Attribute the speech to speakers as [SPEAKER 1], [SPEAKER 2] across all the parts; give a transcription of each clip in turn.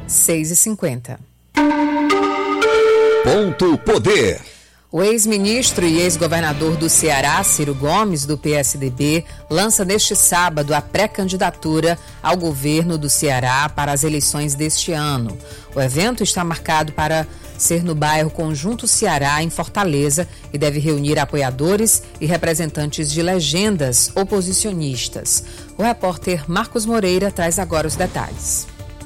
[SPEAKER 1] 6h50.
[SPEAKER 2] Ponto Poder.
[SPEAKER 1] O ex-ministro e ex-governador do Ceará, Ciro Gomes, do PSDB, lança neste sábado a pré-candidatura ao governo do Ceará para as eleições deste ano. O evento está marcado para ser no bairro Conjunto Ceará, em Fortaleza, e deve reunir apoiadores e representantes de legendas oposicionistas. O repórter Marcos Moreira traz agora os detalhes.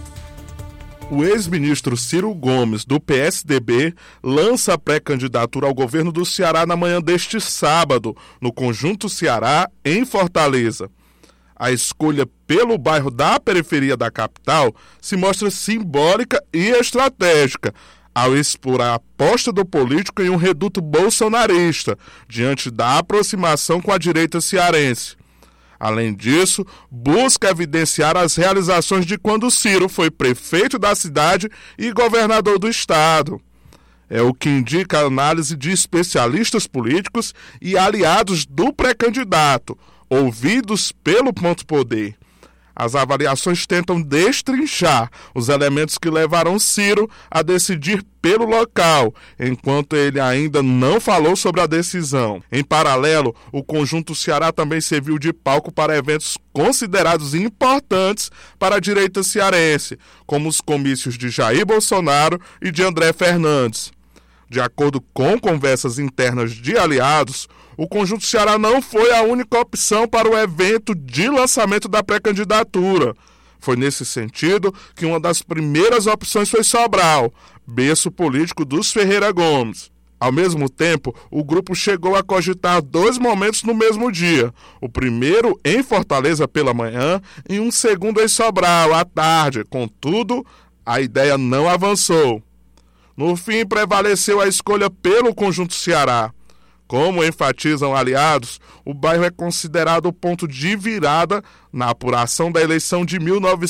[SPEAKER 3] O ex-ministro Ciro Gomes, do PSDB, lança a pré-candidatura ao governo do Ceará na manhã deste sábado, no Conjunto Ceará, em Fortaleza. A escolha pelo bairro da periferia da capital se mostra simbólica e estratégica, ao expor a aposta do político em um reduto bolsonarista, diante da aproximação com a direita cearense. Além disso, busca evidenciar as realizações de quando Ciro foi prefeito da cidade e governador do estado. É o que indica a análise de especialistas políticos e aliados do pré-candidato, ouvidos pelo Ponto Poder. As avaliações tentam destrinchar os elementos que levaram Ciro a decidir pelo local, enquanto ele ainda não falou sobre a decisão. Em paralelo, o Conjunto Ceará também serviu de palco para eventos considerados importantes para a direita cearense, como os comícios de Jair Bolsonaro e de André Fernandes. De acordo com conversas internas de aliados, o Conjunto Ceará não foi a única opção para o evento de lançamento da pré-candidatura. Foi nesse sentido que uma das primeiras opções foi Sobral, berço político dos Ferreira Gomes. Ao mesmo tempo, o grupo chegou a cogitar 2 momentos no mesmo dia. O primeiro em Fortaleza pela manhã e um segundo em Sobral à tarde. Contudo, a ideia não avançou. No fim, prevaleceu a escolha pelo Conjunto Ceará. Como enfatizam aliados, o bairro é considerado o ponto de virada na apuração da eleição de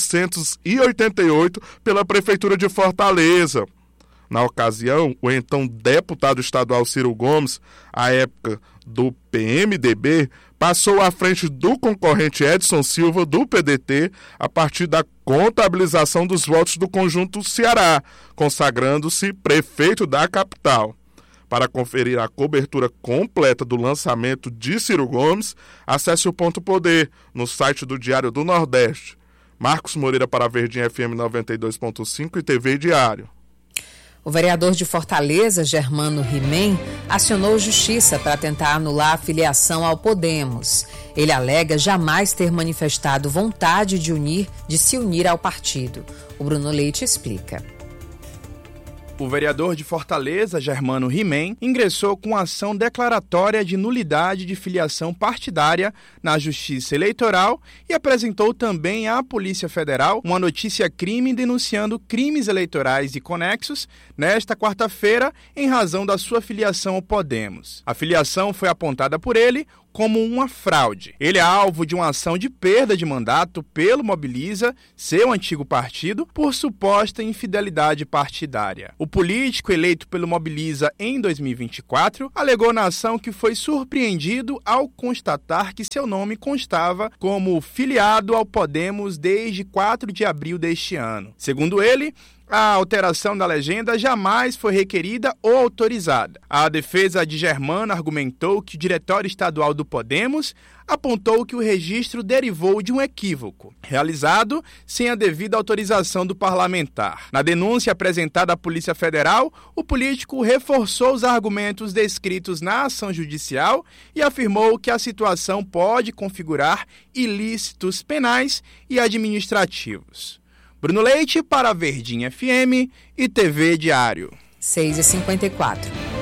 [SPEAKER 3] 1988 pela Prefeitura de Fortaleza. Na ocasião, o então deputado estadual Ciro Gomes, à época do PMDB, passou à frente do concorrente Edson Silva, do PDT, a partir da contabilização dos votos do Conjunto Ceará, consagrando-se prefeito da capital. Para conferir a cobertura completa do lançamento de Ciro Gomes, acesse o Ponto Poder no site do Diário do Nordeste. Marcos Moreira para a Verdinha FM 92.5 e TV Diário.
[SPEAKER 1] O vereador de Fortaleza, Germano Rimem, acionou justiça para tentar anular a filiação ao Podemos. Ele alega jamais ter manifestado vontade de se unir ao partido. O Bruno Leite explica.
[SPEAKER 4] O vereador de Fortaleza, Germano Rimem, ingressou com ação declaratória de nulidade de filiação partidária na Justiça Eleitoral e apresentou também à Polícia Federal uma notícia-crime denunciando crimes eleitorais e conexos nesta quarta-feira em razão da sua filiação ao Podemos. A filiação foi apontada por ele como uma fraude. Ele é alvo de uma ação de perda de mandato pelo Mobiliza, seu antigo partido, por suposta infidelidade partidária. O político eleito pelo Mobiliza em 2024 alegou na ação que foi surpreendido ao constatar que seu nome constava como filiado ao Podemos desde 4 de abril deste ano. Segundo ele, a alteração da legenda jamais foi requerida ou autorizada. A defesa de Germano argumentou que o diretório estadual do Podemos apontou que o registro derivou de um equívoco, realizado sem a devida autorização do parlamentar. Na denúncia apresentada à Polícia Federal, o político reforçou os argumentos descritos na ação judicial e afirmou que a situação pode configurar ilícitos penais e administrativos. Bruno Leite para a Verdinha FM e TV Diário.
[SPEAKER 1] 6h54.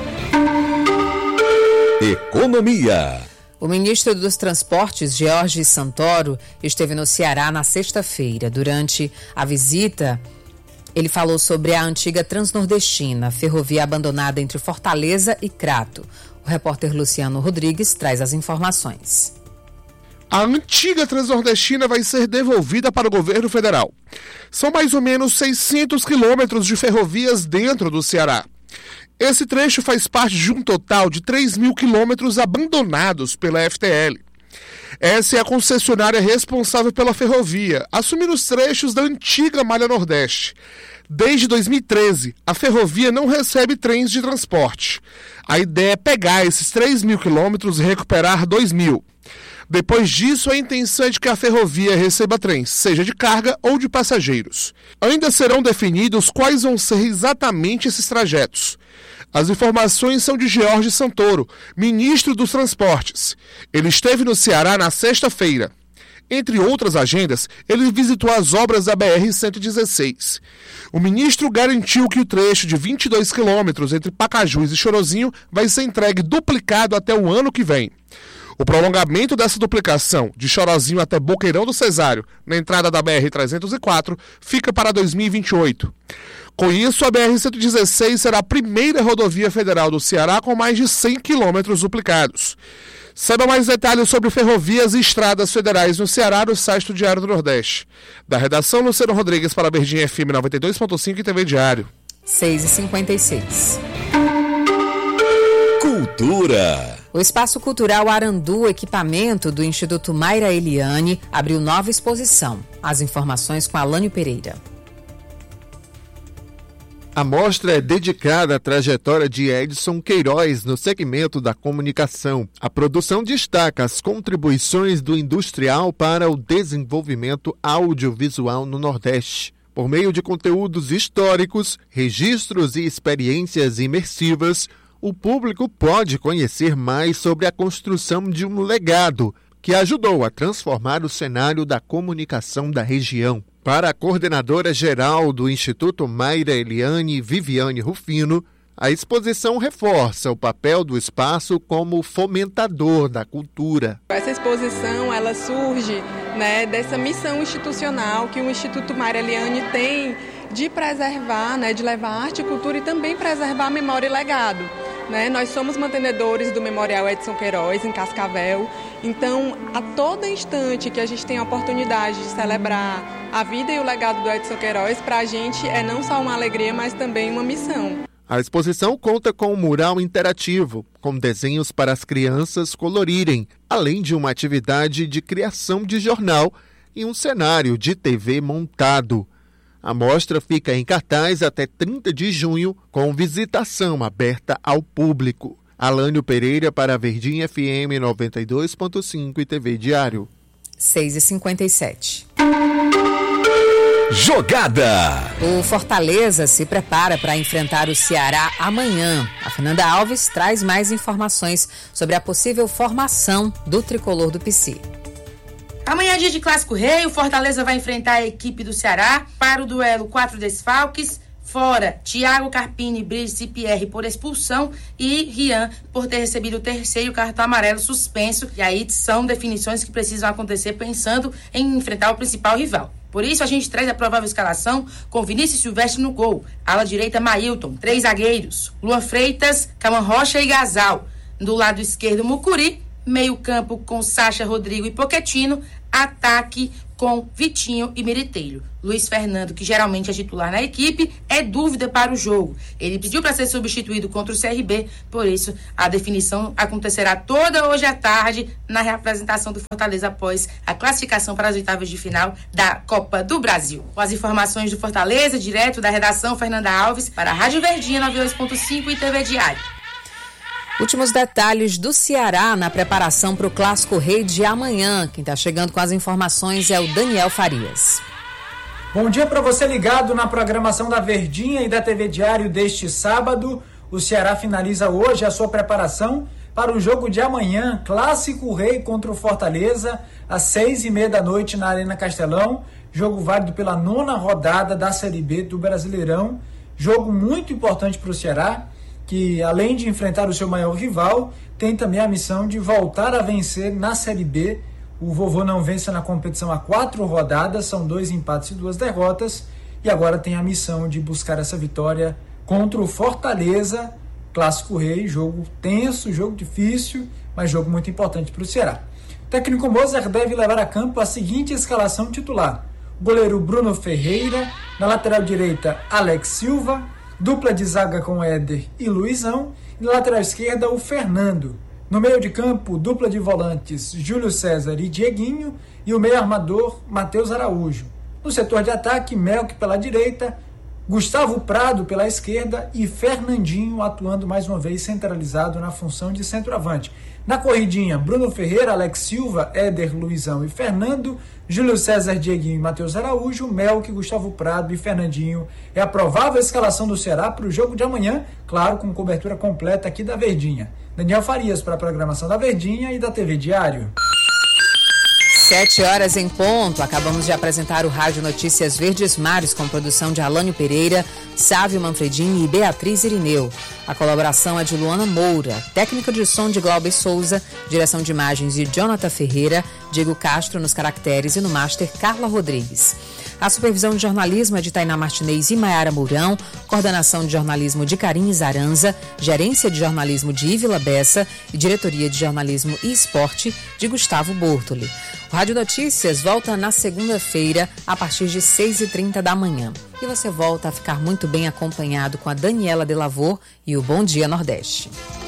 [SPEAKER 2] Economia.
[SPEAKER 1] O ministro dos Transportes, Jorge Santoro, esteve no Ceará na sexta-feira. Durante a visita, ele falou sobre a antiga Transnordestina, ferrovia abandonada entre Fortaleza e Crato. O repórter Luciano Rodrigues traz as informações.
[SPEAKER 5] A antiga Transnordestina vai ser devolvida para o governo federal. São mais ou menos 600 quilômetros de ferrovias dentro do Ceará. Esse trecho faz parte de um total de 3.000 quilômetros abandonados pela FTL. Essa é a concessionária responsável pela ferrovia, assumindo os trechos da antiga Malha Nordeste. Desde 2013, a ferrovia não recebe trens de transporte. A ideia é pegar esses 3.000 quilômetros e recuperar 2.000. Depois disso, a intenção é de que a ferrovia receba trens, seja de carga ou de passageiros. Ainda serão definidos quais vão ser exatamente esses trajetos. As informações são de George Santoro, ministro dos Transportes. Ele esteve no Ceará na sexta-feira. Entre outras agendas, ele visitou as obras da BR-116. O ministro garantiu que o trecho de 22 quilômetros entre Pacajus e Chorozinho vai ser entregue duplicado até o ano que vem. O prolongamento dessa duplicação, de Chorozinho até Boqueirão do Cesário, na entrada da BR-304, fica para 2028. Com isso, a BR-116 será a primeira rodovia federal do Ceará com mais de 100 quilômetros duplicados. Saiba mais detalhes sobre ferrovias e estradas federais no Ceará no site do Diário do Nordeste. Da redação, Luciano Rodrigues para a Verdinha FM 92.5 e TV Diário.
[SPEAKER 1] 6h56.
[SPEAKER 2] Cultura.
[SPEAKER 1] O Espaço Cultural Arandu, equipamento do Instituto Mayra Eliane, abriu nova exposição. As informações com Alânio Pereira.
[SPEAKER 6] A mostra é dedicada à trajetória de Edson Queiroz no segmento da comunicação. A produção destaca as contribuições do industrial para o desenvolvimento audiovisual no Nordeste. Por meio de conteúdos históricos, registros e experiências imersivas, o público pode conhecer mais sobre a construção de um legado que ajudou a transformar o cenário da comunicação da região. Para a coordenadora geral do Instituto Mayra Eliane, Viviane Rufino, a exposição reforça o papel do espaço como fomentador da cultura.
[SPEAKER 7] Essa exposição ela surge, dessa missão institucional que o Instituto Mayra Eliane tem de preservar, de levar arte e cultura e também preservar a memória e legado. Nós somos mantenedores do Memorial Edson Queiroz, em Cascavel, então a todo instante que a gente tem a oportunidade de celebrar a vida e o legado do Edson Queiroz, para a gente é não só uma alegria, mas também uma missão.
[SPEAKER 6] A exposição conta com um mural interativo, com desenhos para as crianças colorirem, além de uma atividade de criação de jornal e um cenário de TV montado. A mostra fica em cartaz até 30 de junho, com visitação aberta ao público. Alânio Pereira para a Verdinha FM 92.5 e TV Diário.
[SPEAKER 1] 6h57.
[SPEAKER 2] Jogada.
[SPEAKER 1] O Fortaleza se prepara para enfrentar o Ceará amanhã. A Fernanda Alves traz mais informações sobre a possível formação do tricolor do PC.
[SPEAKER 8] Amanhã, dia de Clássico Rei, o Fortaleza vai enfrentar a equipe do Ceará para o duelo 4 desfalques. Fora, Thiago Carpini, Brice e Pierre por expulsão e Rian por ter recebido o terceiro cartão amarelo suspenso. E aí são definições que precisam acontecer pensando em enfrentar o principal rival. Por isso, a gente traz a provável escalação com Vinícius Silvestre no gol. Ala direita, Mailton. 3 zagueiros, Luan Freitas, Cauã Rocha e Gasal. Do lado esquerdo, Mucuri. Meio campo com Sacha, Rodrigo e Pochettino. Ataque com Vitinho e Meritelho. Luiz Fernando, que geralmente é titular na equipe, é dúvida para o jogo. Ele pediu para ser substituído contra o CRB, por isso a definição acontecerá toda hoje à tarde na reapresentação do Fortaleza após a classificação para as oitavas de final da Copa do Brasil. Com as informações do Fortaleza, direto da redação Fernanda Alves, para a Rádio Verdinha 92.5 e TV Diário.
[SPEAKER 1] Últimos detalhes do Ceará na preparação para o Clássico Rei de amanhã. Quem está chegando com as informações é o Daniel Farias.
[SPEAKER 9] Bom dia para você ligado na programação da Verdinha e da TV Diário deste sábado. O Ceará finaliza hoje a sua preparação para o jogo de amanhã, Clássico Rei contra o Fortaleza, às 6h30 da noite na Arena Castelão. Jogo válido pela 9ª rodada da Série B do Brasileirão. Jogo muito importante para o Ceará, que além de enfrentar o seu maior rival, tem também a missão de voltar a vencer na Série B. O Vovô não vence na competição há 4 rodadas, são 2 empates e 2 derrotas, e agora tem a missão de buscar essa vitória contra o Fortaleza, Clássico Rei, jogo tenso, jogo difícil, mas jogo muito importante para o Ceará. O técnico Mozart deve levar a campo a seguinte escalação titular: goleiro Bruno Ferreira, na lateral direita Alex Silva, dupla de zaga com Éder e Luizão, e na lateral esquerda o Fernando. No meio de campo, dupla de volantes Júlio César e Dieguinho e o meio armador Matheus Araújo. No setor de ataque, Melk pela direita, Gustavo Prado pela esquerda e Fernandinho atuando mais uma vez centralizado na função de centroavante. Na corridinha, Bruno Ferreira, Alex Silva, Éder, Luizão e Fernando, Júlio César, Dieguinho e Matheus Araújo, Melk, Gustavo Prado e Fernandinho. É a provável escalação do Ceará para o jogo de amanhã, claro, com cobertura completa aqui da Verdinha. Daniel Farias para a programação da Verdinha e da TV Diário.
[SPEAKER 1] 7h em ponto. Acabamos de apresentar o Rádio Notícias Verdes Mares com produção de Alânio Pereira, Sávio Manfredini e Beatriz Irineu. A colaboração é de Luana Moura, técnica de som de Glauber Souza, direção de imagens de Jonathan Ferreira, Diego Castro nos caracteres e no master Carla Rodrigues. A supervisão de jornalismo é de Tainá Martinez e Maiara Mourão, coordenação de jornalismo de Karine Zaranza, gerência de jornalismo de Ívila Bessa e diretoria de jornalismo e esporte de Gustavo Bortoli. O Rádio Notícias volta na segunda-feira, a partir de 6h30 da manhã. E você volta a ficar muito bem acompanhado com a Daniela Delavor e o Bom Dia Nordeste.